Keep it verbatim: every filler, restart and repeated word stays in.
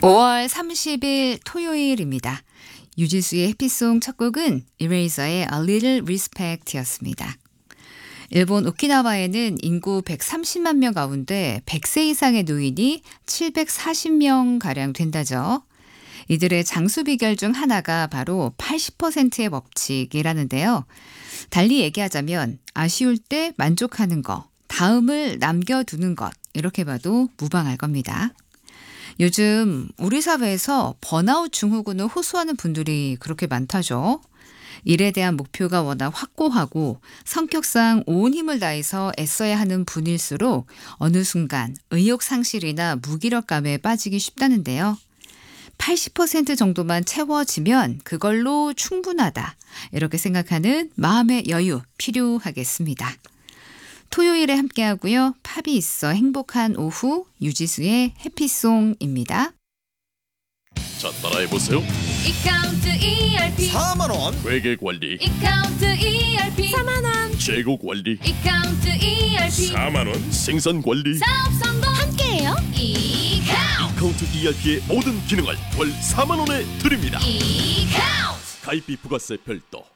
오월 삼십일 토요일입니다. 유지수의 해피송 첫 곡은 이레이저의 A Little Respect였습니다. 일본 오키나와에는 인구 백삼십만 명 가운데 백 세 이상의 노인이 칠백사십 명가량 된다죠. 이들의 장수 비결 중 하나가 바로 팔십 퍼센트의 법칙이라는데요. 달리 얘기하자면 아쉬울 때 만족하는 것, 다음을 남겨두는 것, 이렇게 봐도 무방할 겁니다. 요즘 우리 사회에서 번아웃 증후군을 호소하는 분들이 그렇게 많다죠. 일에 대한 목표가 워낙 확고하고 성격상 온 힘을 다해서 애써야 하는 분일수록 어느 순간 의욕 상실이나 무기력감에 빠지기 쉽다는데요. 팔십 퍼센트 정도만 채워지면 그걸로 충분하다. 이렇게 생각하는 마음의 여유 필요하겠습니다. 토요일에 함께하고요. 팝이 있어 행복한 오후 유지수의 해피송입니다. 자, 따라해보세요. 이카운트 이알피 사만 원 회계관리, 이카운트 이알피 사만 원 재고관리, 이카운트 이알피 사만 원 생산관리. 사업 성공 함께해요. 이카운트 이카운트 이알피의 모든 기능을 월 사만 원에 드립니다. 이카운트 가입비 부가세 별도.